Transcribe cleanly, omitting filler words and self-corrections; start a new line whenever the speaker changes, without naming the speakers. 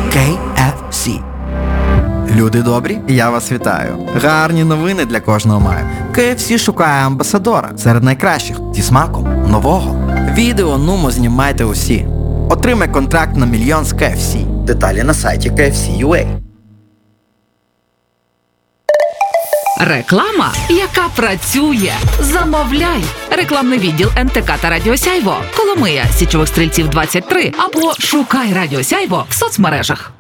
KFC. Люди добрі, я вас вітаю. Гарні новини для кожного маю. KFC шукає амбасадора серед найкращих зі смаком нового. Відео нумо знімайте усі. Отримай контракт на 1 мільйон з KFC. Деталі на сайті KFC.ua.
Реклама, яка працює. Замовляй. Рекламний відділ НТК та Радіо Сяйво. Коломия, Січових Стрільців 23. Або шукай Радіо Сяйво в соцмережах.